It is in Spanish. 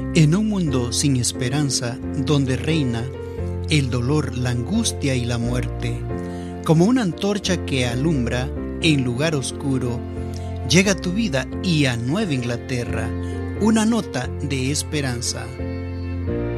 En un mundo sin esperanza, donde reina el dolor, la angustia y la muerte, como una antorcha que alumbra en lugar oscuro, llega tu vida y a Nueva Inglaterra una nota de esperanza.